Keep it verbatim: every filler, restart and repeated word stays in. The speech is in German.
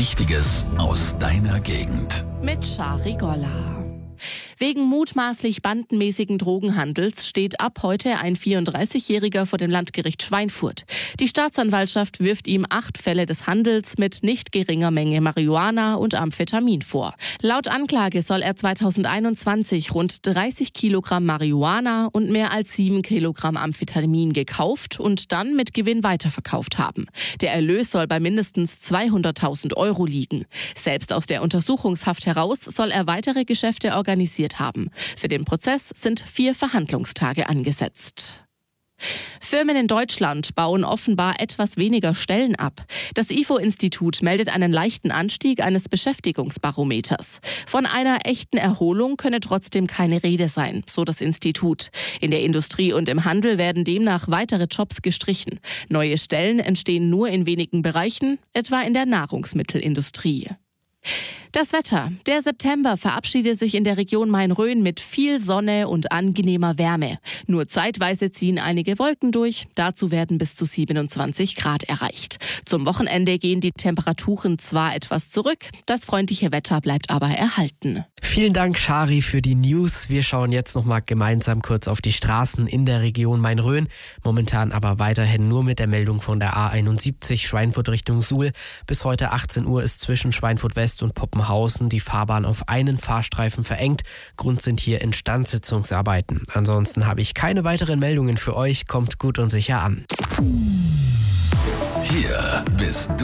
Wichtiges aus deiner Gegend. Mit Shari Golla. Wegen mutmaßlich bandenmäßigen Drogenhandels steht ab heute ein vierunddreißigjähriger vor dem Landgericht Schweinfurt. Die Staatsanwaltschaft wirft ihm acht Fälle des Handels mit nicht geringer Menge Marihuana und Amphetamin vor. Laut Anklage soll er zweitausendeinundzwanzig rund dreißig Kilogramm Marihuana und mehr als sieben Kilogramm Amphetamin gekauft und dann mit Gewinn weiterverkauft haben. Der Erlös soll bei mindestens zweihunderttausend Euro liegen. Selbst aus der Untersuchungshaft heraus soll er weitere Geschäfte organisiert haben. Für den Prozess sind vier Verhandlungstage angesetzt. Firmen in Deutschland bauen offenbar etwas weniger Stellen ab. Das I F O-Institut meldet einen leichten Anstieg eines Beschäftigungsbarometers. Von einer echten Erholung könne trotzdem keine Rede sein, so das Institut. In der Industrie und im Handel werden demnach weitere Jobs gestrichen. Neue Stellen entstehen nur in wenigen Bereichen, etwa in der Nahrungsmittelindustrie. Das Wetter. Der September verabschiedet sich in der Region Main-Rhön mit viel Sonne und angenehmer Wärme. Nur zeitweise ziehen einige Wolken durch. Dazu werden bis zu siebenundzwanzig Grad erreicht. Zum Wochenende gehen die Temperaturen zwar etwas zurück, das freundliche Wetter bleibt aber erhalten. Vielen Dank, Shari, für die News. Wir schauen jetzt noch mal gemeinsam kurz auf die Straßen in der Region Main-Rhön. Momentan aber weiterhin nur mit der Meldung von der A einundsiebzig Schweinfurt Richtung Suhl. Bis heute achtzehn Uhr ist zwischen Schweinfurt West und Poppenhausen die Fahrbahn auf einen Fahrstreifen verengt. Grund sind hier Instandsetzungsarbeiten. Ansonsten habe ich keine weiteren Meldungen für euch. Kommt gut und sicher an. Hier bist du.